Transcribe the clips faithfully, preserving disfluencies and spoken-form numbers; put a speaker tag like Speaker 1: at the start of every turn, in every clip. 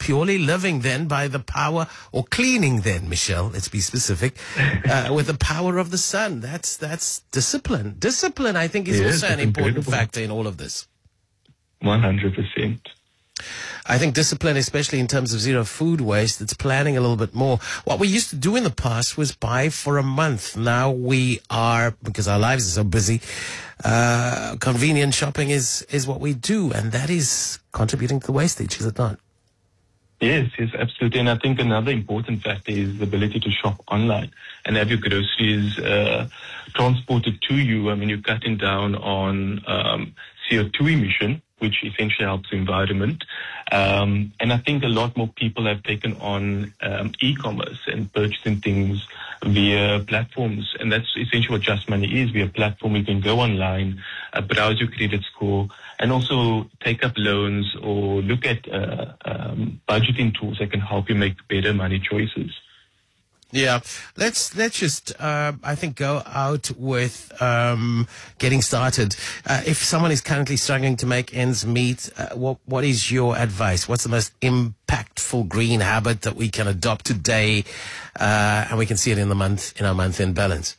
Speaker 1: purely living then by the power, or cleaning then, Michelle, let's be specific, uh, with the power of the sun. That's that's discipline. Discipline, I think, is
Speaker 2: Yes,
Speaker 1: also an
Speaker 2: it's
Speaker 1: important
Speaker 2: incredible.
Speaker 1: factor in all of this.
Speaker 2: one hundred percent.
Speaker 1: I think discipline, especially in terms of zero food waste, it's planning a little bit more. What we used to do in the past was buy for a month. Now we are, because our lives are so busy, uh, convenient shopping is, is what we do. And that is contributing to the wastage, is it not?
Speaker 2: Yes, yes, absolutely. And I think another important factor is the ability to shop online and have your groceries uh, transported to you. I mean, you're cutting down on um, C O two emission, which essentially helps the environment. Um, and I think a lot more people have taken on um, e-commerce and purchasing things via platforms. And that's essentially what Just Money is. Via platform, you can go online, uh, browse your credit score, and also take up loans or look at uh, um, budgeting tools that can help you make better money choices.
Speaker 1: Yeah, let's let's just uh, I think go out with um, getting started. Uh, if someone is currently struggling to make ends meet, uh, what what is your advice? What's the most impactful green habit that we can adopt today, uh, and we can see it in the month in our month end balance?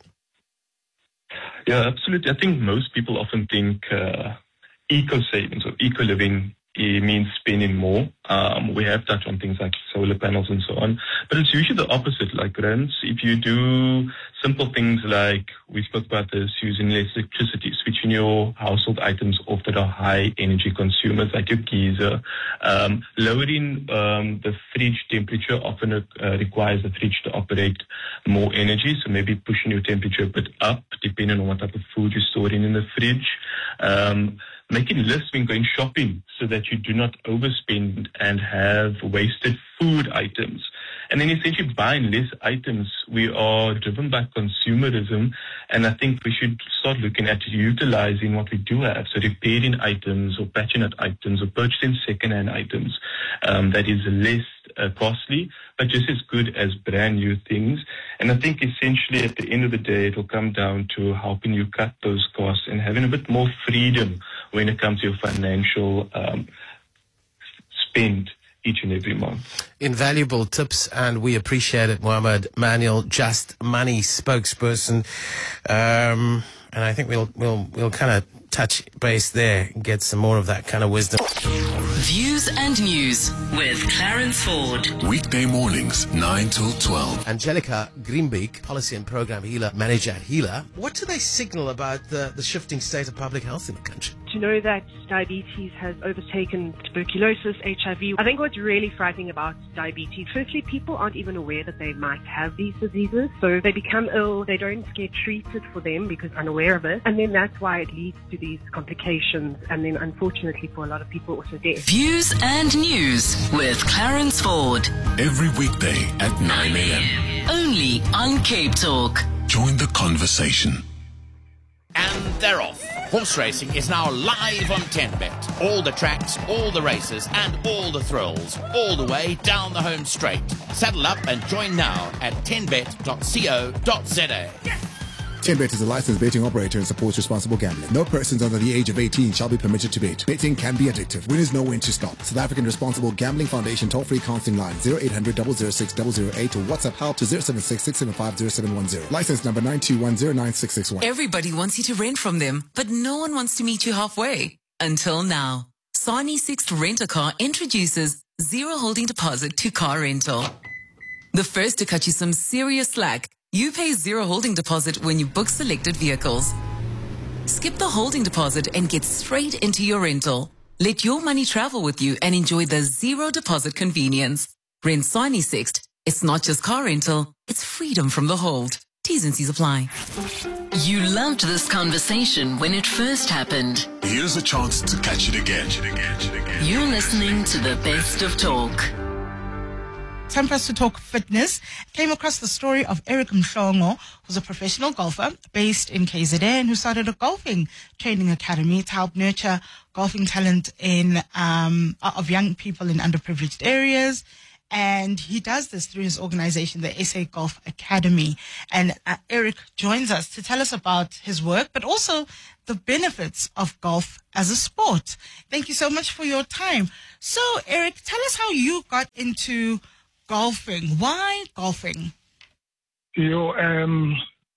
Speaker 2: Yeah, absolutely. I think most people often think uh, eco savings or eco living it means spending more. Um, we have touched on things like solar panels and so on, but it's usually the opposite. Like, Rens, if you do simple things like, we spoke about this, using less electricity, switching your household items off that are high energy consumers, like your geyser, um, lowering um, the fridge temperature often uh, requires the fridge to operate more energy, so maybe pushing your temperature a bit up, depending on what type of food you're storing in the fridge. Um, Making lists when going shopping so that you do not overspend and have wasted food items. And then essentially buying less items. We are driven by consumerism, and I think we should start looking at utilizing what we do have. So repairing items or patching up items or purchasing second-hand items um, that is less uh, costly, but just as good as brand new things. And I think essentially at the end of the day, it will come down to helping you cut those costs and having a bit more freedom when it comes to your financial um, spend each and every month.
Speaker 1: Invaluable tips, and we appreciate it, Mohammed Manuel, Just Money spokesperson. Um, and I think we'll we'll we'll kind of touch base there and get some more of that kind of wisdom.
Speaker 3: Views and News with Clarence Ford.
Speaker 4: Weekday mornings, nine till twelve.
Speaker 1: Angelica Greenbeek, Policy and Program Healer Manager at Healer. What do they signal about the, the shifting state of public health in the country?
Speaker 5: To know that diabetes has overtaken tuberculosis, H I V. I think what's really frightening about diabetes, firstly, people aren't even aware that they might have these diseases. So they become ill, they don't get treated for them because they're unaware of it. And then that's why it leads to these complications. And then unfortunately for a lot of people, also death.
Speaker 3: Views and News with Clarence Ford.
Speaker 4: Every weekday at nine a.m.
Speaker 3: Only on Cape Talk.
Speaker 4: Join the conversation.
Speaker 6: And they're off. Horse racing is now live on ten bet. All the tracks, all the races, and all the thrills, all the way down the home straight. Saddle up and join now at ten bet dot co dot za.
Speaker 7: ten bet is a licensed betting operator and supports responsible gambling. No persons under the age of eighteen shall be permitted to bet. Betting can be addictive. Winners know when to stop. South African Responsible Gambling Foundation toll-free counseling line zero eight hundred, double oh six, double oh eight or WhatsApp help to zero seven six, six seven five, zero seven one zero. License number nine two one zero nine six six one.
Speaker 8: Everybody wants you to rent from them, but no one wants to meet you halfway. Until now. Sani Sixt Rent-A-Car introduces zero holding deposit to car rental. The first to cut you some serious slack. You pay zero holding deposit when you book selected vehicles. Skip the holding deposit and get straight into your rental. Let your money travel with you and enjoy the zero deposit convenience. Rent Sani Sixt. It's not just car rental, it's freedom from the hold. T's and C's apply.
Speaker 3: You loved this conversation when it first happened.
Speaker 4: Here's a chance to catch it again.
Speaker 3: You're listening to the best of talk.
Speaker 9: Time for us to talk fitness. Came across the story of Eric Mhlongo, who's a professional golfer based in K Z N, who started a golfing training academy to help nurture golfing talent in um, of young people in underprivileged areas. And he does this through his organization, the S A Golf Academy. And uh, Eric joins us to tell us about his work, but also the benefits of golf as a sport. Thank you so much for your time. So, Eric, tell us how you got into golfing. Why golfing?
Speaker 10: You know, um,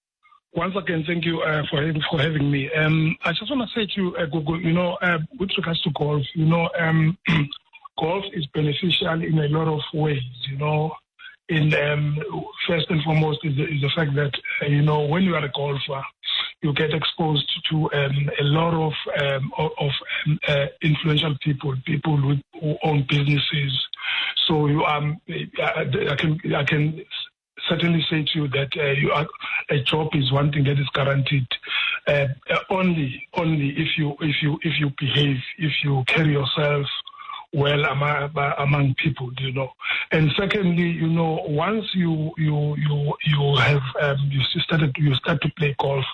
Speaker 10: once again, thank you uh, for having, for having me. Um, I just want to say to you, uh, Google, you know, uh, with regards to golf, you know, um, golf is beneficial in a lot of ways, you know. In um, first and foremost is the, is the fact that, uh, you know, when you are a golfer, you get exposed to um, a lot of um, of, of um, uh, influential people, people with, who own businesses. So you um, I, I can I can certainly say to you that uh, you are, a job is one thing that is guaranteed. Uh, only only if you if you if you behave, if you carry yourself well among, among people, you know. And secondly, you know, once you you you you have um, you started you start to play golf,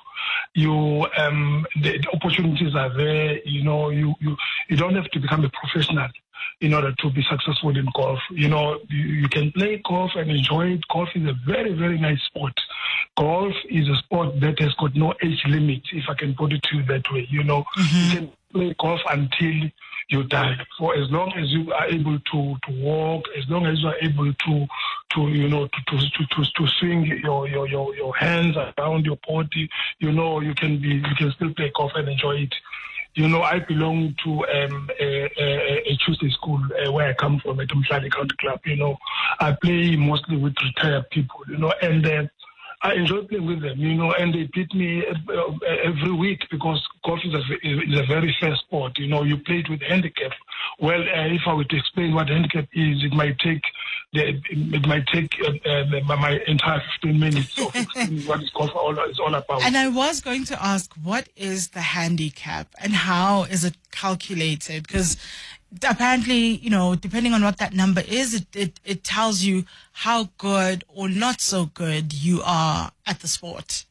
Speaker 10: you um, the, the opportunities are there. You know, you, you you don't have to become a professional in order to be successful in golf. You know, you, you can play golf and enjoy it. Golf is a very very nice sport. Golf is a sport that has got no age limit, if I can put it to you that way. You know, mm-hmm. You can play golf until you die. For as long as you are able to, to walk, as long as you are able to to you know to to to, to, to swing your, your, your, your hands around your body, you know, you can be you can still play golf and enjoy it. You know, I belong to um, a, a, a Tuesday school uh, where I come from at Mhlali County Club. You know, I play mostly with retired people. You know, and uh, I enjoy playing with them, you know, and they beat me every week because golf is a, is a very fair sport. You know, you play it with handicap. Well, uh, if I were to explain what handicap is, it might take the, it might take uh, uh, my entire fifteen minutes of explaining what is golf all, is all about.
Speaker 9: And I was going to ask, what is the handicap and how is it calculated? Because apparently, you know, depending on what that number is, it, it, it tells you how good or not so good you are at the sport.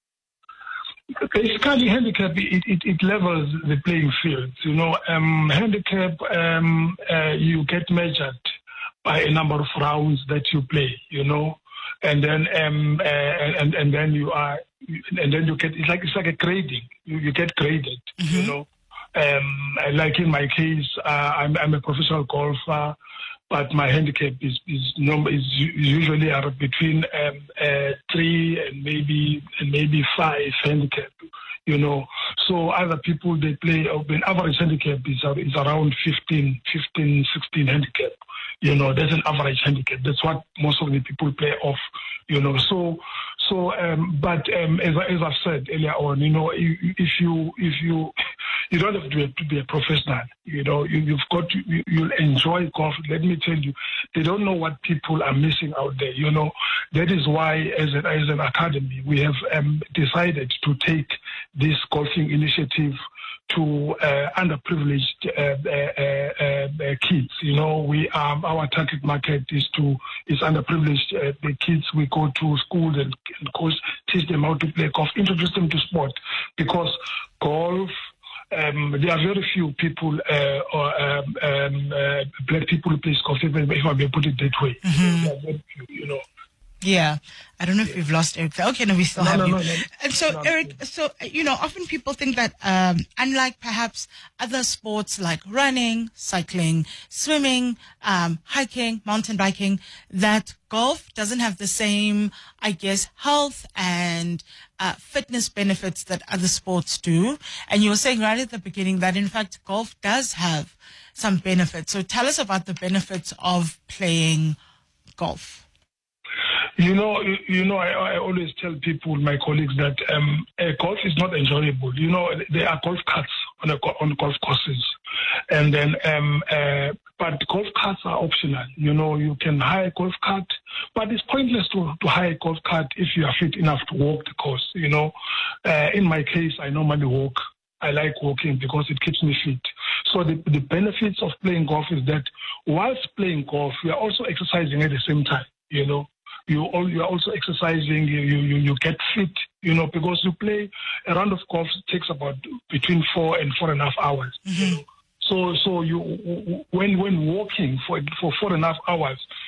Speaker 10: Basically, handicap, it, it, it levels the playing field. You know, um, handicap, um, uh, you get measured by a number of rounds that you play, you know, and then um, uh, and, and then you are, and then you get, it's like, it's like a grading. You, you get graded, mm-hmm. you know. Um, like in my case, uh, I'm, I'm a professional golfer, but my handicap is is, number, is usually are between um, uh, three and maybe and maybe five handicap. You know, so other people they play. Uh, an average handicap is uh, is around fifteen, fifteen, sixteen handicap. You know, that's an average handicap. That's what most of the people play off. You know, so so um, but um, as as I've said earlier on, you know, if you if you you don't have to be a, to be a professional. You know, you, you've got to, you, you'll enjoy golf. Let me tell you, they don't know what people are missing out there. You know, that is why, as an as an academy, we have um, decided to take this golfing initiative to uh, underprivileged uh, uh, uh, uh, kids. You know, we um, our target market is to is underprivileged uh, the kids. We go to schools and, and coach, teach them how to play golf, introduce them to sport, because golf. Um, there are very few people, uh, or um, um, uh, black people who play golf, if I may put it that way.
Speaker 9: Mm-hmm.
Speaker 10: There are very few, you know.
Speaker 9: Yeah. I don't know if we've lost Eric. Okay, no, we still
Speaker 10: no,
Speaker 9: have
Speaker 10: no,
Speaker 9: you.
Speaker 10: No, no,
Speaker 9: and so,
Speaker 10: no,
Speaker 9: Eric, so, you know, often people think that um, unlike perhaps other sports like running, cycling, swimming, um, hiking, mountain biking, that golf doesn't have the same, I guess, health and uh, fitness benefits that other sports do. And you were saying right at the beginning that, in fact, golf does have some benefits. So tell us about the benefits of playing golf.
Speaker 10: You know, you, you know, I, I always tell people, my colleagues, that um, uh, golf is not enjoyable. You know, there are golf carts on a, on golf courses, and then, um, uh, but golf carts are optional. You know, you can hire a golf cart, but it's pointless to, to hire a golf cart if you are fit enough to walk the course. You know, uh, in my case, I normally walk. I like walking because it keeps me fit. So the, the benefits of playing golf is that whilst playing golf, you are also exercising at the same time. You know. You all, you are also exercising, you, you, you get fit, you know, because you play a round of golf takes about between four and four and a half hours.
Speaker 9: Mm-hmm.
Speaker 10: You know? So, so you when when walking for for four and a half hours,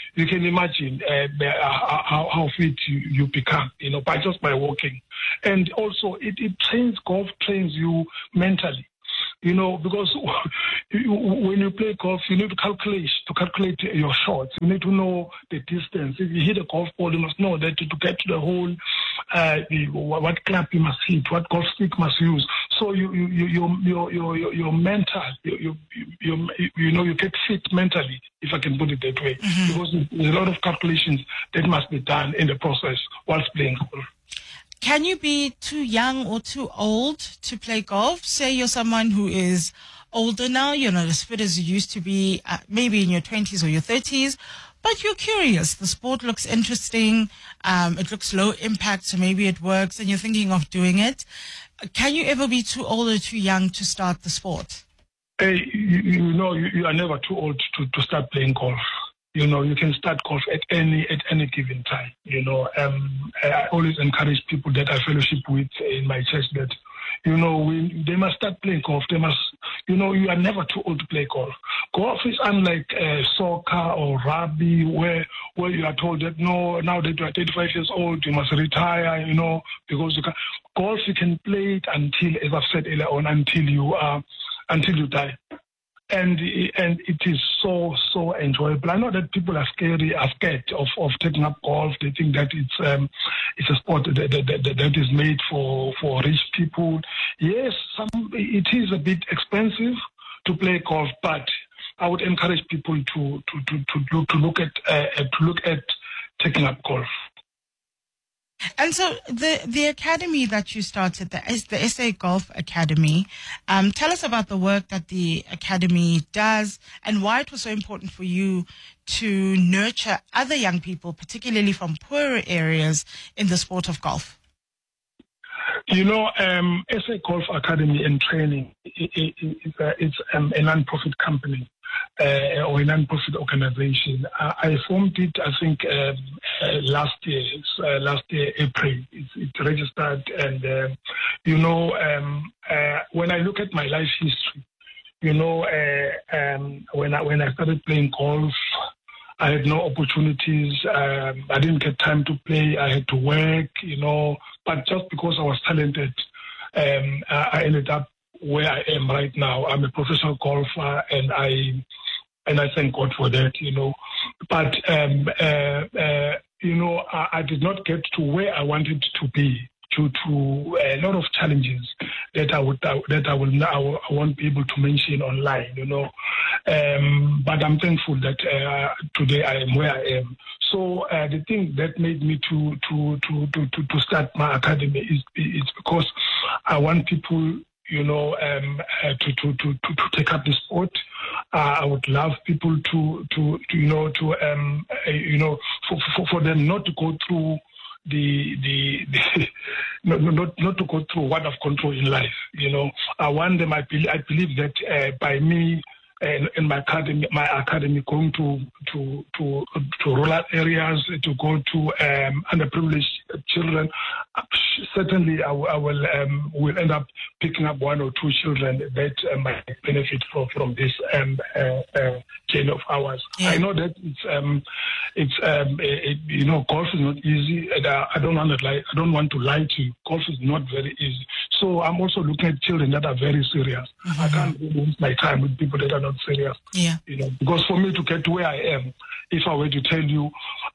Speaker 10: you can imagine uh, the, uh, how, how fit you, you become, you know, by just by walking. And also, it, it trains, golf trains you mentally. You know, because when you play golf, you need to calculate to calculate your shots. You need to know the distance. If you hit a golf ball, you must know that to get to the hole, uh, what club you must hit, what golf stick must use. So you you you your your your your mental, you you you you know, you get fit mentally, if I can put it that way, mm-hmm. because there's a lot of calculations that must be done in the process whilst playing golf.
Speaker 9: Can you be too young or too old to play golf? Say you're someone who is older now, you're not as fit as you used to be, uh, maybe in your twenties or your thirties, but you're curious. The sport looks interesting. Um, it looks low impact, so maybe it works, and you're thinking of doing it. Can you ever be too old or too young to start the sport?
Speaker 10: Hey, you, you know, you, you are never too old to, to start playing golf. You know, you can start golf at any at any given time. You know, um, I always encourage people that I fellowship with in my church that, you know, we, they must start playing golf. They must, you know, you are never too old to play golf. Golf is unlike uh, soccer or rugby, where where you are told that no, now that you are thirty-five years old, you must retire. You know, because you can, golf you can play it until, as I've said earlier on, until you uh, until you die. And and it is so so enjoyable. I know that people are scary, are scared of, of taking up golf. They think that it's um it's a sport that that, that, that is made for, for rich people. Yes, some it is a bit expensive to play golf, but I would encourage people to to to to look to look at uh, to look at taking up golf.
Speaker 9: And so the the academy that you started, the, the S A Golf Academy, um, tell us about the work that the academy does and why it was so important for you to nurture other young people, particularly from poorer areas, in the sport of golf.
Speaker 10: You know, um, S A Golf Academy and Training, it, it, it, uh, it's um, a non-profit company. Uh, or a non-profit organization. Uh, I formed it, I think, um, uh, last year, uh, last year, April. It's, it's registered, and uh, you know, um, uh, when I look at my life history, you know, uh, um, when I when I started playing golf, I had no opportunities. Um, I didn't get time to play. I had to work, you know. But just because I was talented, um, I ended up where I am right now. I'm a professional golfer, and I and I thank God for that, you know. But um, uh, uh, you know, I, I did not get to where I wanted to be due to a lot of challenges that I would that I will now I won't be able to mention online, you know. Um, but I'm thankful that uh, today I am where I am. So uh, the thing that made me to to to to to, to start my academy is is because I want people, you know, um, uh, to, to, to, to, to take up the sport. Uh, I would love people to, to, to you know, to, um, uh, you know, for, for, for them not to go through the, the, the not, not, not to go through what I've gone through in life, you know. I want them, I believe, I believe that uh, by me, and in my academy, my academy going to to to to rural areas, to go to um, underprivileged children, certainly I, I will um, will end up picking up one or two children that uh, might benefit from from this um, uh, uh, chain of ours. Yeah. I know that it's um, it's um, it, you know, golf is not easy, and I, I don't want to lie. I don't want to lie to you. Golf is not very easy. So I'm also looking at children that are very serious. Mm-hmm. I can't waste my time with people that are not serious.
Speaker 9: Yeah.
Speaker 10: You know, because for me to get to where I am, if I were to tell you,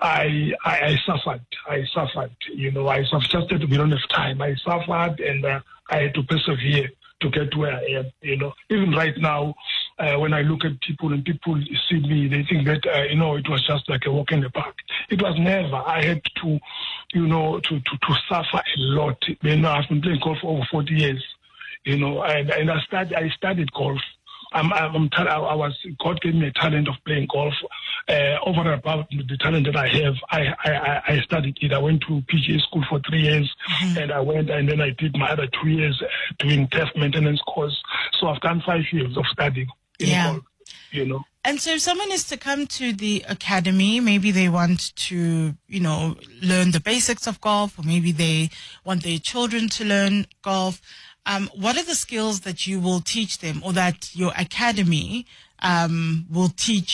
Speaker 10: I I, I suffered. I suffered. You know, I suffered just that we don't have time. I suffered, and uh, I had to persevere to get to where I am. You know, even right now, uh, when I look at people and people see me, they think that uh, you know, it was just like a walk in the park. It was never. I had to, you know, to to, to suffer a lot. You know, I've been playing golf for over forty years. You know, and, and I started. I studied golf. I'm, I'm, I was, God gave me a talent of playing golf. Uh, over and above the talent that I have, I, I, I studied it. I went to P G A school for three years, mm-hmm. and I went and then I did my other two years doing turf maintenance course. So I've done five years of studying in
Speaker 9: yeah.
Speaker 10: golf, you know.
Speaker 9: And so if someone is to come to the academy, maybe they want to, you know, learn the basics of golf, or maybe they want their children to learn golf. Um, what are the skills that you will teach them, or that your academy um, will teach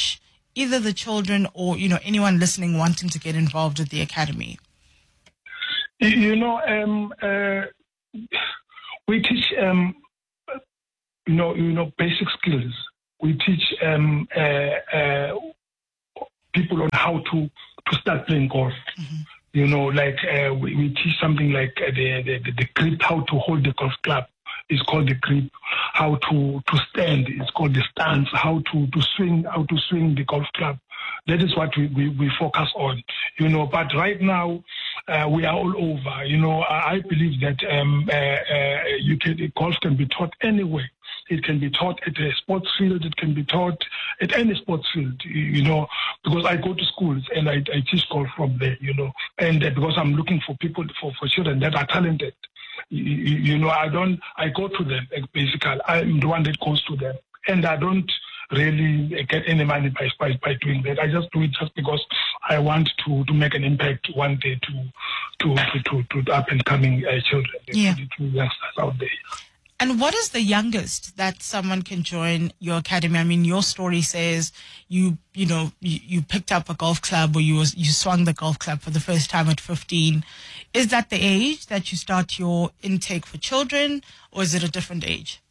Speaker 9: either the children or, you know, anyone listening wanting to get involved with the academy?
Speaker 10: You know, um, uh, we teach, um, you know, you know, basic skills. We teach um, uh, uh, people on how to, to start playing golf. Mm-hmm. You know, like uh, we, we teach something like uh, the, the the grip, how to hold the golf club. It's called the grip. How to, to stand. It's called the stance. How to, to swing. How to swing the golf club. That is what we, we, we focus on. You know, but right now uh, we are all over. You know, I, I believe that um, uh, uh, you can golf can be taught anywhere. It can be taught at a sports field. It can be taught at any sports field, you know, because I go to schools and I, I teach golf from there, you know, and uh, because I'm looking for people, for, for children that are talented. You, you know, I don't, I go to them, basically. I'm the one that goes to them. And I don't really get any money by, by, by doing that. I just do it just because I want to, to make an impact one day to to to, to, to up and coming uh, children,
Speaker 9: yeah.
Speaker 10: to, to youngsters out there.
Speaker 9: And what is the youngest that someone can join your academy? I mean, your story says you, you know, you, you picked up a golf club, or you was, you swung the golf club for the first time at fifteen. Is that the age that you start your intake for children, or is it a different age?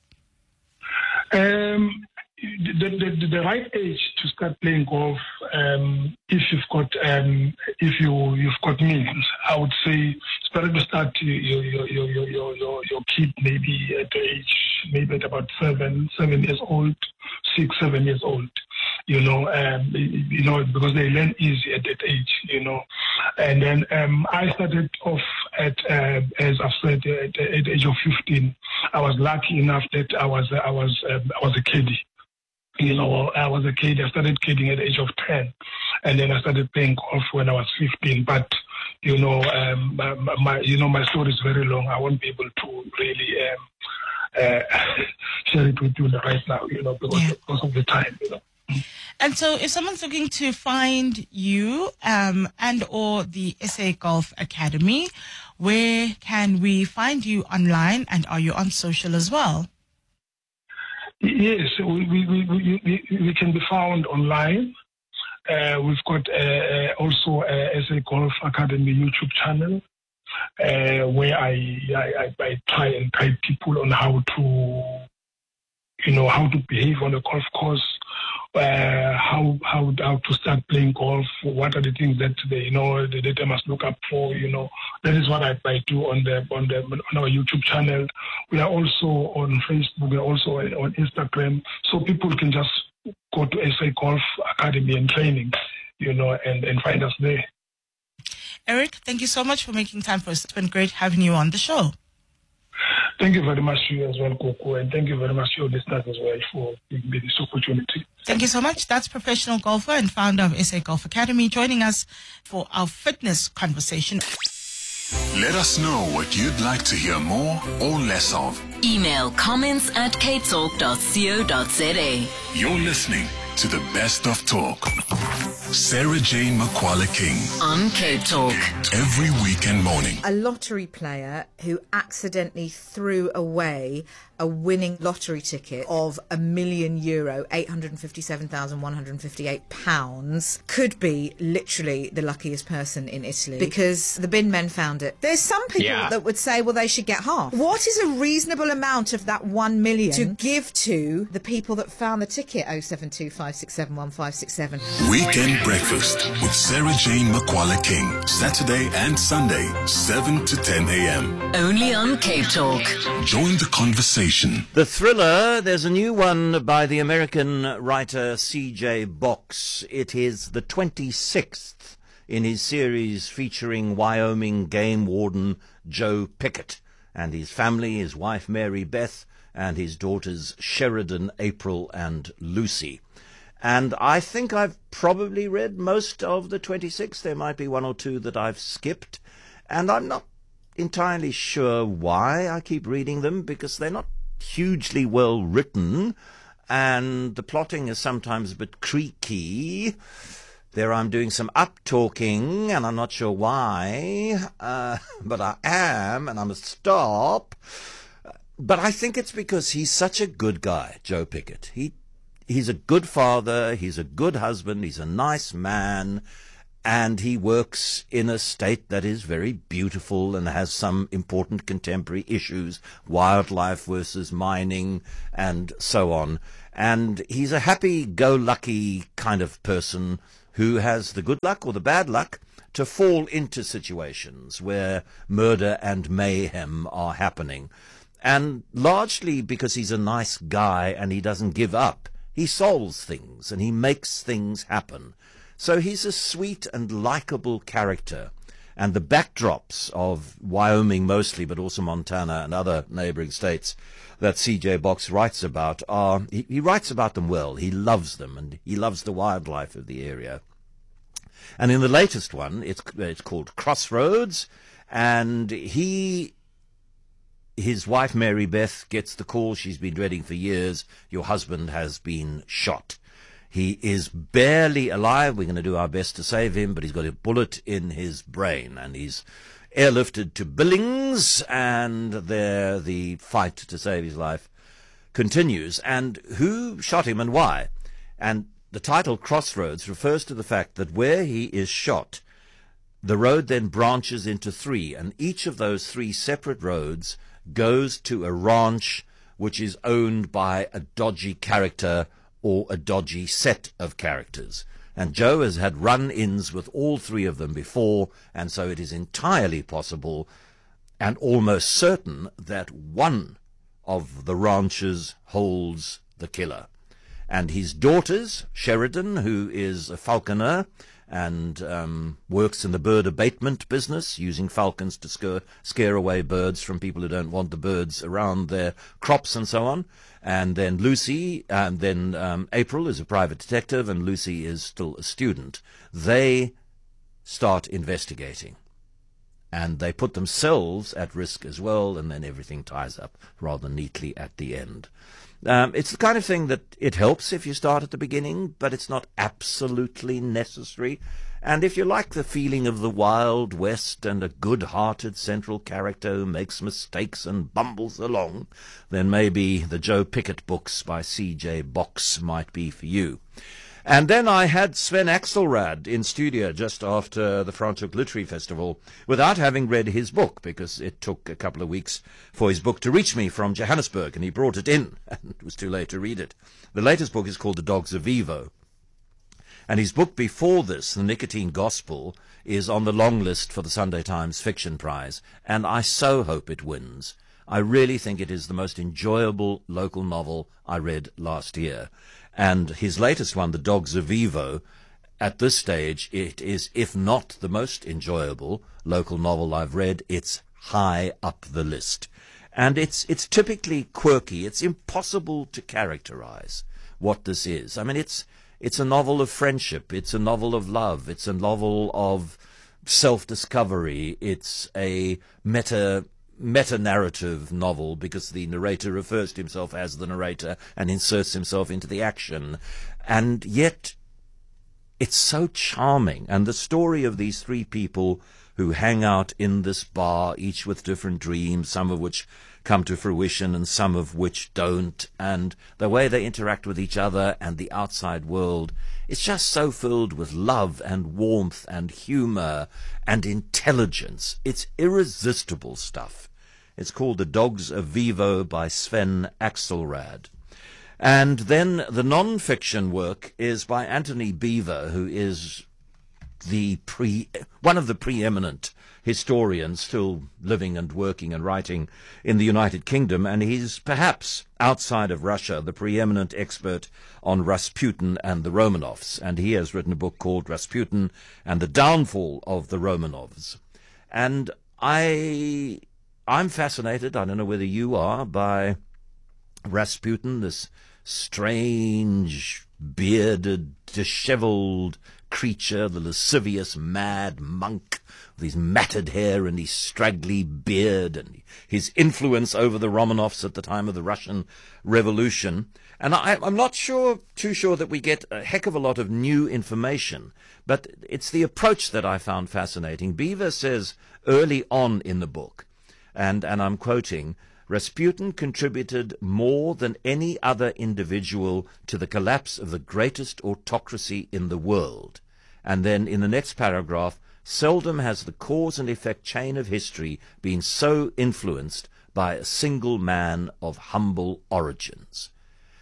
Speaker 10: Um, the, the, the right age to start playing golf, um, if you've got um, if you you've got means, I would say it's better to start your your your your your, your, your kid maybe at the age maybe at about seven seven years old, six seven years old. You know, um, you know, because they learn easy at that age. You know, and then um, I started off at uh, as I've said at, at the age of fifteen. I was lucky enough that I was I was um, I was a caddie. You know, I was a kid. I started kidding at the age of ten, and then I started playing golf when I was fifteen. But you know, um, my, my you know my story is very long. I won't be able to really um, uh, share it with you right now. You know, because, yeah. because of the time. You know.
Speaker 9: And so, if someone's looking to find you um, and or the S A Golf Academy, where can we find you online, and are you on social as well?
Speaker 10: Yes, we, we, we, we, we can be found online. Uh, we've got uh, also a S A Golf Academy YouTube channel uh, where I, I, I try and guide people on how to, you know, how to behave on a golf course, uh, how how how to start playing golf. What are the things that they you know that they must look up for? You know, that is what I, I do on the on the on our YouTube channel. We are also on Facebook. We are also on Instagram, so people can just go to S A Golf Academy and Training, you know, and, and find us there.
Speaker 9: Eric, thank you so much for making time for us. It's been great having you on the show.
Speaker 10: Thank you very much to you as well, Coco, and thank you very much to your listeners as well for giving me this opportunity.
Speaker 9: Thank you so much. That's professional golfer and founder of S A Golf Academy joining us for our fitness conversation.
Speaker 4: Let us know what you'd like to hear more or less of.
Speaker 3: Email comments at k talk dot co dot za.
Speaker 4: You're listening to the best of talk. Sarah Jane Makwala King
Speaker 3: on Cape Talk
Speaker 4: every weekend morning.
Speaker 11: A lottery player who accidentally threw away a winning lottery ticket of a million euro, eight hundred fifty-seven thousand one hundred fifty-eight pounds, could be literally the luckiest person in Italy because the bin men found it. There's some people yeah. that would say, well, they should get half. What is a reasonable amount of that one million to give to the people that found the ticket? oh seven two five six seven one five six seven.
Speaker 4: Weekend Breakfast with Sarah Jane Makwala King. Saturday and Sunday, seven to ten a.m.
Speaker 3: Only on Cape Talk.
Speaker 4: Join the conversation.
Speaker 12: The thriller, there's a new one by the American writer C J Box. It is the twenty-sixth in his series featuring Wyoming game warden Joe Pickett and his family, his wife Mary Beth, and his daughters Sheridan, April, and Lucy. And I think I've probably read most of the twenty-six. There might be one or two that I've skipped. And I'm not entirely sure why I keep reading them, because they're not hugely well written, and the plotting is sometimes a bit creaky. There I'm doing some up-talking, and I'm not sure why, uh, but I am, and I must stop. But I think it's because he's such a good guy, Joe Pickett. He he's a good father, he's a good husband, he's a nice man, and he works in a state that is very beautiful and has some important contemporary issues, wildlife versus mining, and so on. And he's a happy-go-lucky kind of person who has the good luck or the bad luck to fall into situations where murder and mayhem are happening. And largely because he's a nice guy and he doesn't give up, he solves things and he makes things happen. So he's a sweet and likable character. And the backdrops of Wyoming mostly, but also Montana and other neighboring states that C J Box writes about are, he, he writes about them well. He loves them and he loves the wildlife of the area. And in the latest one, it's, it's called Crossroads, and he, his wife Mary Beth gets the call she's been dreading for years. Your husband has been shot. He is barely alive. We're going to do our best to save him, but he's got a bullet in his brain, and he's airlifted to Billings, and there the fight to save his life continues. And who shot him and why? And the title Crossroads refers to the fact that where he is shot, the road then branches into three, and each of those three separate roads goes to a ranch which is owned by a dodgy character or a dodgy set of characters. And Joe has had run-ins with all three of them before, and so it is entirely possible and almost certain that one of the ranches holds the killer. And his daughters, Sheridan, who is a falconer and um, works in the bird abatement business, using falcons to scare, scare away birds from people who don't want the birds around their crops and so on. And then Lucy, and then um, April is a private detective, and Lucy is still a student. They start investigating. And they put themselves at risk as well, and then everything ties up rather neatly at the end. Um, it's the kind of thing that it helps if you start at the beginning, but it's not absolutely necessary. And if you like the feeling of the Wild West and a good-hearted central character who makes mistakes and bumbles along, then maybe the Joe Pickett books by C J Box might be for you. And then I had Sven Axelrad in studio just after the Franschhoek Literary Festival without having read his book, because it took a couple of weeks for his book to reach me from Johannesburg, and he brought it in, and it was too late to read it. The latest book is called The Dogs of Vivo. And his book before this, The Nicotine Gospel, is on the long list for the Sunday Times Fiction Prize, and I so hope it wins. I really think it is the most enjoyable local novel I read last year. And his latest one, The Dogs of Vivo, at this stage, it is, if not the most enjoyable local novel I've read, it's high up the list. And it's it's typically quirky. It's impossible to characterize what this is. I mean, it's it's a novel of friendship. It's a novel of love. It's a novel of self-discovery. It's a meta... meta-narrative novel, because the narrator refers to himself as the narrator and inserts himself into the action. And yet, it's so charming. And the story of these three people who hang out in this bar, each with different dreams, some of which come to fruition and some of which don't, and the way they interact with each other and the outside world, it's just so filled with love and warmth and humor and intelligence. It's irresistible stuff. It's called The Dogs of Vivo by Sven Axelrad. And then the non-fiction work is by Anthony Beaver, who is the pre one of the preeminent historians still living and working and writing in the United Kingdom, and he's perhaps, outside of Russia, the preeminent expert on Rasputin and the Romanovs. And he has written a book called Rasputin and the Downfall of the Romanovs. And I... I'm fascinated, I don't know whether you are, by Rasputin, this strange, bearded, disheveled creature, the lascivious, mad monk, with his matted hair and his straggly beard, and his influence over the Romanovs at the time of the Russian Revolution. And I, I'm not sure, too sure that we get a heck of a lot of new information, but it's the approach that I found fascinating. Beaver says early on in the book, And, and I'm quoting, Rasputin contributed more than any other individual to the collapse of the greatest autocracy in the world. And then in the next paragraph, seldom has the cause and effect chain of history been so influenced by a single man of humble origins.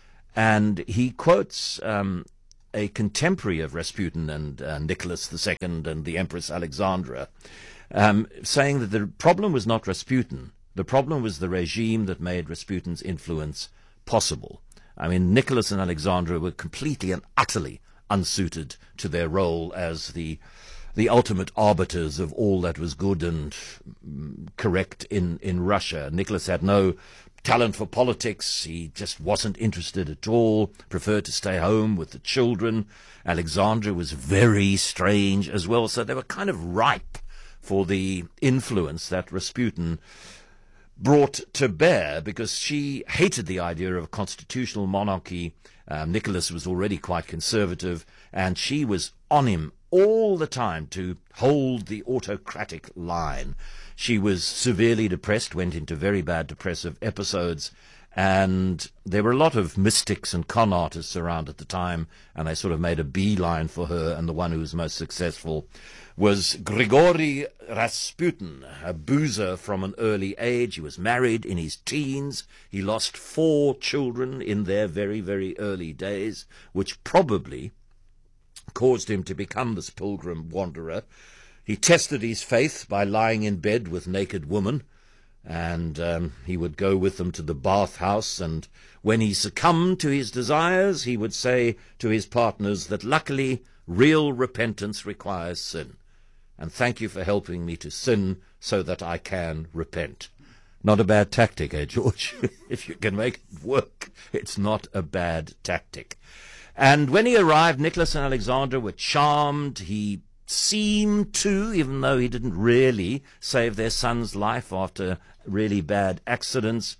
Speaker 12: And he quotes um, a contemporary of Rasputin and uh, Nicholas the Second and the Empress Alexandra, um, saying that the problem was not Rasputin. The problem was the regime that made Rasputin's influence possible. I mean, Nicholas and Alexandra were completely and utterly unsuited to their role as the the ultimate arbiters of all that was good and mm, correct in, in Russia. Nicholas had no talent for politics. He just wasn't interested at all, preferred to stay home with the children. Alexandra was very strange as well, so they were kind of ripe for the influence that Rasputin brought to bear, because she hated the idea of a constitutional monarchy. Um, Nicholas was already quite conservative, and she was on him all the time to hold the autocratic line. She was severely depressed, went into very bad depressive episodes, and there were a lot of mystics and con artists around at the time, and they sort of made a beeline for her, and the one who was most successful was Grigory Rasputin, a boozer from an early age. He was married in his teens. He lost four children in their very, very early days, which probably caused him to become this pilgrim wanderer. He tested his faith by lying in bed with naked women, and um, he would go with them to the bathhouse, and when he succumbed to his desires, he would say to his partners that luckily real repentance requires sin, and thank you for helping me to sin so that I can repent. Not a bad tactic, eh, George? If you can make it work, it's not a bad tactic. And when he arrived, Nicholas and Alexandra were charmed. He seemed to, even though he didn't really save their son's life after really bad accidents.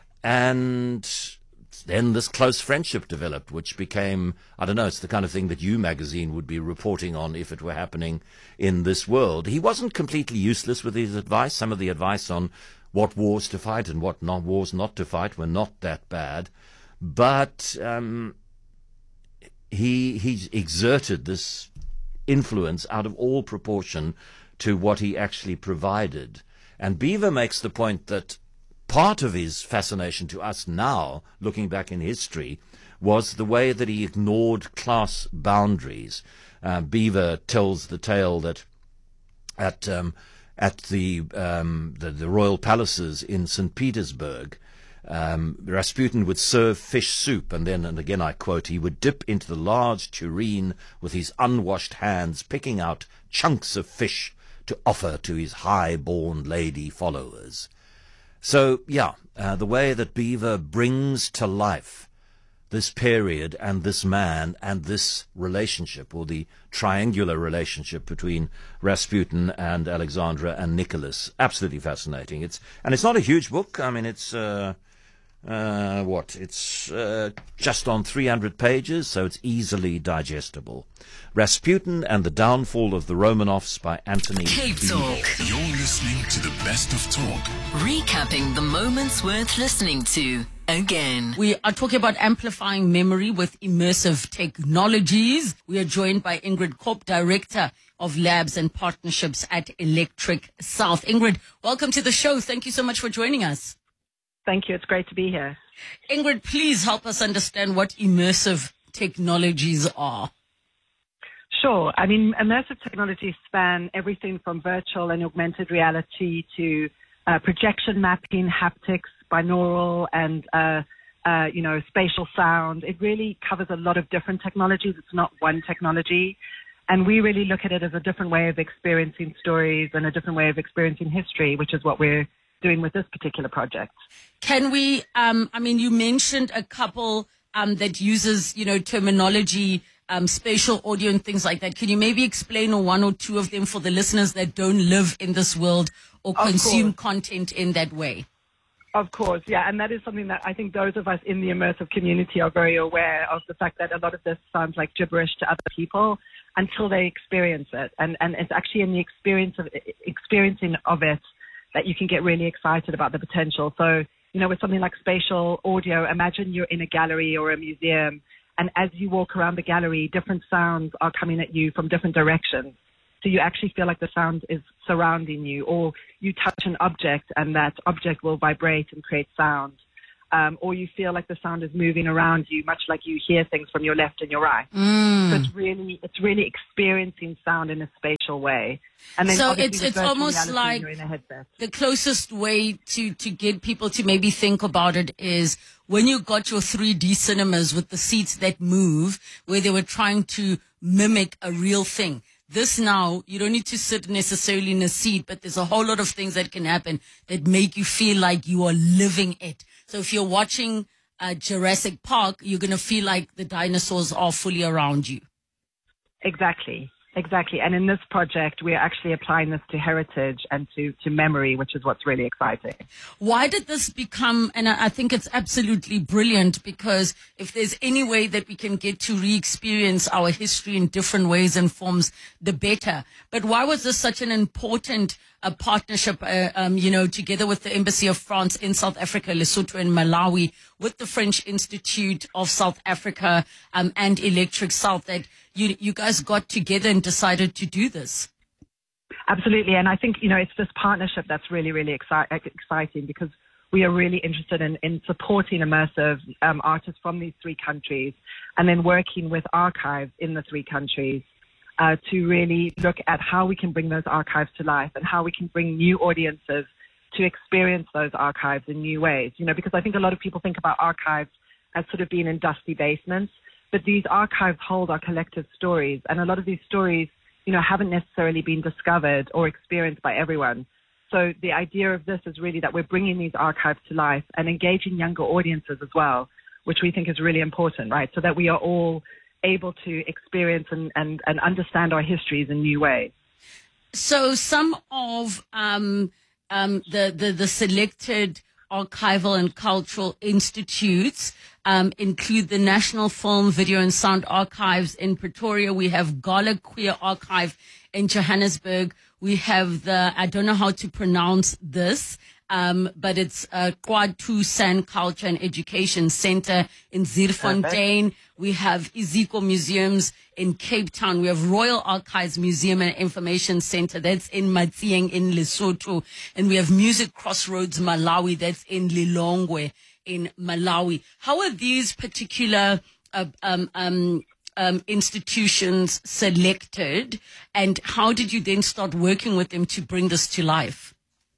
Speaker 12: And then this close friendship developed, which became, I don't know, it's the kind of thing that You magazine would be reporting on if it were happening in this world. He wasn't completely useless with his advice. Some of the advice on what wars to fight and what not wars not to fight were not that bad. But um, he he exerted this influence out of all proportion to what he actually provided. And Beaver makes the point that part of his fascination to us now, looking back in history, was the way that he ignored class boundaries. Uh, Beaver tells the tale that at um, at the, um, the the royal palaces in Saint Petersburg, um, Rasputin would serve fish soup, and then, and again I quote, he would dip into the large tureen with his unwashed hands, picking out chunks of fish to offer to his high-born lady followers. So, yeah, uh, the way that Beaver brings to life this period and this man and this relationship, or the triangular relationship between Rasputin and Alexandra and Nicholas, absolutely fascinating. It's and it's not a huge book. I mean, it's uh, uh, what? It's uh, just on three hundred pages, so it's easily digestible. Rasputin and the Downfall of the Romanovs by Anthony
Speaker 3: Cape Talk.
Speaker 4: You're listening to the best of talk.
Speaker 3: Recapping the moments worth listening to again.
Speaker 13: We are talking about amplifying memory with immersive technologies. We are joined by Ingrid Kopp, Director of Labs and Partnerships at Electric South. Ingrid, welcome to the show. Thank you so much for joining us.
Speaker 5: Thank you. It's great to be here.
Speaker 13: Ingrid, please help us understand what immersive technologies are.
Speaker 5: Sure. I mean, immersive technologies span everything from virtual and augmented reality to uh, projection mapping, haptics, binaural, and, uh, uh, you know, spatial sound. It really covers a lot of different technologies. It's not one technology. And we really look at it as a different way of experiencing stories and a different way of experiencing history, which is what we're doing with this particular project.
Speaker 13: Can we, um, I mean, you mentioned a couple um, that uses, you know, terminology, um, spatial audio and things like that. Can you maybe explain or one or two of them for the listeners that don't live in this world or
Speaker 5: Of
Speaker 13: consume
Speaker 5: course.
Speaker 13: content in that way?
Speaker 5: Of course, yeah, and that is something that I think those of us in the immersive community are very aware of, the fact that a lot of this sounds like gibberish to other people until they experience it. And, and it's actually in the experience of experiencing of it that you can get really excited about the potential. So, you know, with something like spatial audio, imagine you're in a gallery or a museum, and as you walk around the gallery, different sounds are coming at you from different directions. So you actually feel like the sound is surrounding you, or you touch an object and that object will vibrate and create sound. Um, or you feel like the sound is moving around you, much like you hear things from your left and your right.
Speaker 13: Mm.
Speaker 5: So it's really, it's really experiencing sound in a spatial way. And then
Speaker 13: so
Speaker 5: obviously
Speaker 13: it's
Speaker 5: with
Speaker 13: it's
Speaker 5: virtual
Speaker 13: almost
Speaker 5: reality,
Speaker 13: like
Speaker 5: you're in a headset.
Speaker 13: the closest way to to get people to maybe think about it is when you got your three D cinemas with the seats that move, where they were trying to mimic a real thing. This now, you don't need to sit necessarily in a seat, but there's a whole lot of things that can happen that make you feel like you are living it. So if you're watching uh, Jurassic Park, you're going to feel like the dinosaurs are fully around you.
Speaker 5: Exactly. Exactly. And in this project, we're actually applying this to heritage and to, to memory, which is what's really exciting.
Speaker 13: Why did this become, and I I think it's absolutely brilliant, because if there's any way that we can get to re-experience our history in different ways and forms, the better. But why was this such an important uh, partnership, uh, um, you know, together with the Embassy of France in South Africa, Lesotho and Malawi, with the French Institute of South Africa um, and Electric South, that you, you guys got together and decided to do this?
Speaker 5: Absolutely. And I think, you know, it's this partnership that's really, really exci- exciting because we are really interested in, in supporting immersive um, artists from these three countries and then working with archives in the three countries uh, to really look at how we can bring those archives to life and how we can bring new audiences to experience those archives in new ways. You know, because I think a lot of people think about archives as sort of being in dusty basements, but these archives hold our collective stories, and a lot of these stories, you know, haven't necessarily been discovered or experienced by everyone. So the idea of this is really that we're bringing these archives to life and engaging younger audiences as well, which we think is really important, right? So that we are all able to experience and, and, and understand our histories in new ways.
Speaker 13: So some of um, um, the, the, the selected archival and cultural institutes um, include the National Film, Video and Sound Archives in Pretoria. We have Gala Queer Archive in Johannesburg. We have the, I don't know how to pronounce this, um, but it's uh, Kwatu San Culture and Education Center in Zierfontein. We have Iziko Museums in Cape Town. We have Royal Archives Museum and Information Center. That's in Matieng in Lesotho. And we have Music Crossroads Malawi. That's in Lilongwe in Malawi. How are these particular uh, um, um, um, institutions selected? And how did you then start working with them to bring this to life?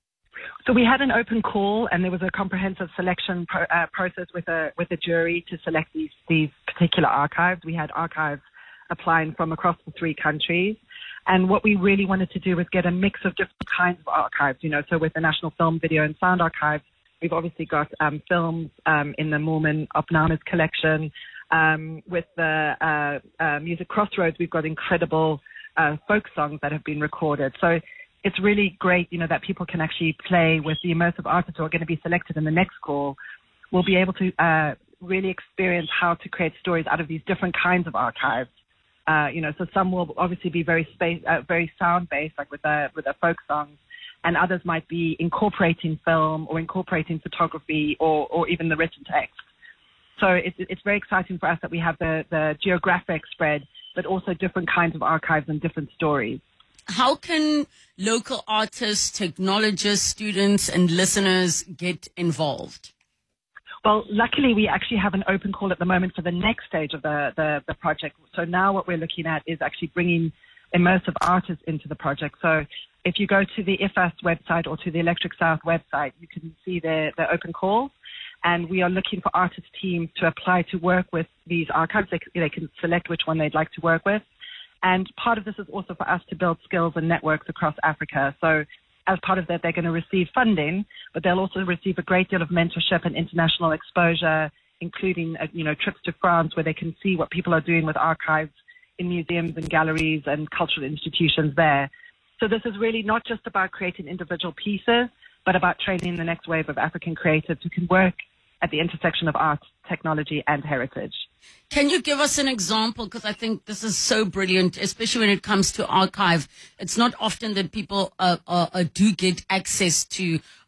Speaker 5: So we had an open call, and there was a comprehensive selection pro- uh, process with a with a jury to select these these particular archives. We had archives applying from across the three countries, and what we really wanted to do was get a mix of different kinds of archives. You know, so with the National Film, Video and Sound Archive, we've obviously got um, films um, in the Mormon Opnames collection. Um, with the uh, uh, Music Crossroads, we've got incredible uh, folk songs that have been recorded. So it's really great, you know, that people can actually play with the immersive artists who are going to be selected in the next call. We'll be able to uh, really experience how to create stories out of these different kinds of archives. Uh, you know, so some will obviously be very space, uh, very sound-based, like with the with the folk songs, and others might be incorporating film or incorporating photography or, or even the written text. So it's it's very exciting for us that we have the, the geographic spread, but also different kinds of archives and different stories.
Speaker 13: How can local artists, technologists, students, and listeners get involved?
Speaker 5: Well, luckily, we actually have an open call at the moment for the next stage of the, the, the project. So now what we're looking at is actually bringing immersive artists into the project. So if you go to the I F A S website or to the Electric South website, you can see the, the open calls. And we are looking for artist teams to apply to work with these archives. They, they can select which one they'd like to work with. And part of this is also for us to build skills and networks across Africa. So as part of that, they're going to receive funding, but they'll also receive a great deal of mentorship and international exposure, including, uh, you know, trips to France where they can see what people are doing with archives in museums and galleries and cultural institutions there. So this is really not just about creating individual pieces, but about training the next wave of African creatives who can work at the intersection of art, technology, and heritage.
Speaker 13: Can you give us an example? Because I think this is so brilliant, especially when it comes to archive. It's not often that people uh, uh, uh, do get access to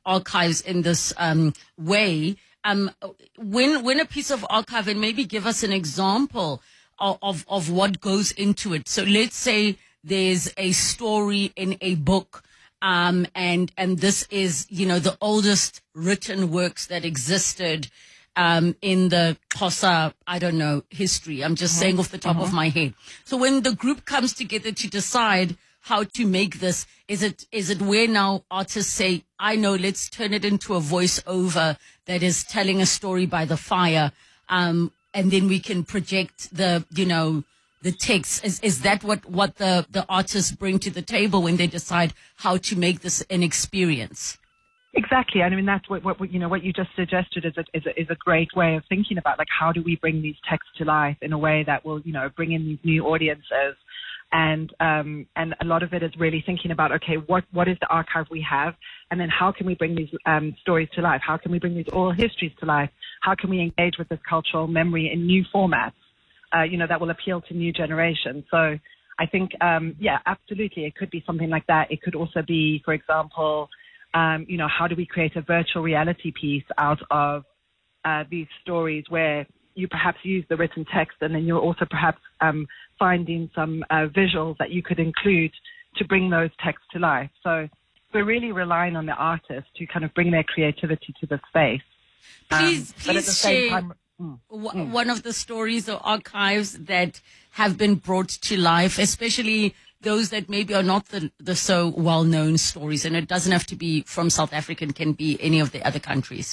Speaker 13: archives in this um, way. Um, when when a piece of archive, and maybe give us an example of, of, of what goes into it. So let's say there's a story in a book, um, and and this is, you know, the oldest written works that existed um, in the Xhosa, I don't know, history. I'm just uh-huh. saying off the top uh-huh. of my head. So when the group comes together to decide how to make this, is it is it where now artists say, I know, let's turn it into a voiceover that is telling a story by the fire, um, and then we can project the, you know, the text. Is is that what, what the, the artists bring to the table when they decide how to make this an experience?
Speaker 5: Exactly. I mean, that's what, what you know, what you just suggested is a, is a, is a great way of thinking about, like, how do we bring these texts to life in a way that will, you know, bring in these new audiences. And um, and a lot of it is really thinking about, okay, what, what is the archive we have? And then how can we bring these um, stories to life? How can we bring these oral histories to life? How can we engage with this cultural memory in new formats, uh, you know, that will appeal to new generations? So I think, um, yeah, absolutely, it could be something like that. It could also be, for example, um, you know, how do we create a virtual reality piece out of uh, these stories where you perhaps use the written text, and then you're also perhaps um, finding some uh, visuals that you could include to bring those texts to life. So we're really relying on the artists to kind of bring their creativity to the space.
Speaker 13: Please,
Speaker 5: um,
Speaker 13: please share
Speaker 5: time, mm,
Speaker 13: w-
Speaker 5: mm.
Speaker 13: one of the stories or archives that have been brought to life, especially those that maybe are not the, the so well-known stories. And it doesn't have to be from South Africa, it can be any of the other countries.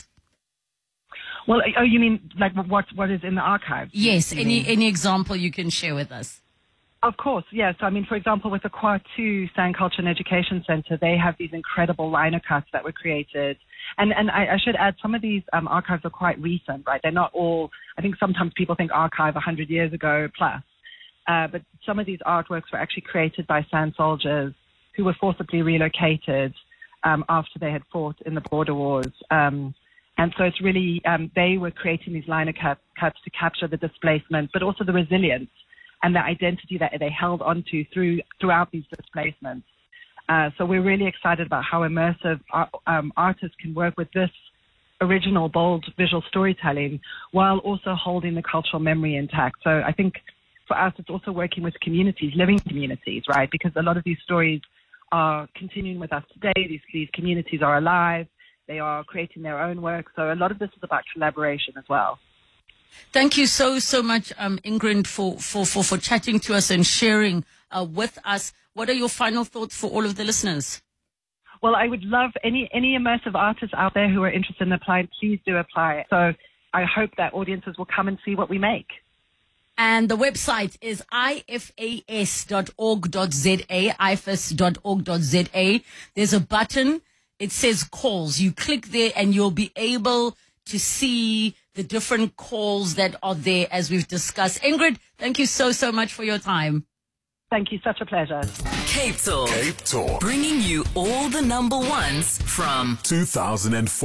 Speaker 5: Well, oh, you mean like what what is in the archive?
Speaker 13: Yes, any mean? any example you can share with us?
Speaker 5: Of course, yes. I mean, for example, with the Kwatu Sand Culture and Education Center, they have these incredible liner cuts that were created. And and I, I should add, some of these um, archives are quite recent, right? They're not all, I think sometimes people think archive one hundred years ago plus. Uh, but some of these artworks were actually created by San soldiers who were forcibly relocated um, after they had fought in the border wars. Um And so it's really, um, they were creating these liner cut, cuts to capture the displacement, but also the resilience and the identity that they held onto through throughout these displacements. Uh, so we're really excited about how immersive art, um, artists can work with this original, bold visual storytelling while also holding the cultural memory intact. So I think for us, it's also working with communities, living communities, right? Because a lot of these stories are continuing with us today. These, these communities are alive. They are creating their own work. So a lot of this is about collaboration as well.
Speaker 13: Thank you so, so much, um, Ingrid, for, for, for, for chatting to us and sharing uh, with us. What are your final thoughts for all of the listeners?
Speaker 5: Well, I would love any, any immersive artists out there who are interested in applying, please do apply. So I hope that audiences will come and see what we make.
Speaker 13: And the website is I F A S dot org dot Z A, I F A S dot org dot Z A. There's a button. It says calls. You click there and you'll be able to see the different calls that are there as we've discussed. Ingrid, thank you so, so much for your time.
Speaker 5: Thank you. Such a pleasure.
Speaker 3: Cape Talk.
Speaker 4: Cape Talk.
Speaker 3: Bringing you all the number ones from
Speaker 4: two thousand four.